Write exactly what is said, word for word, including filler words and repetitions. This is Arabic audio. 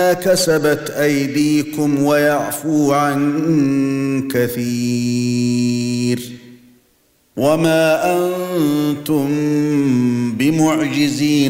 كسبت أيديكم ويعفو عن كثير وما أنتم بمعجزين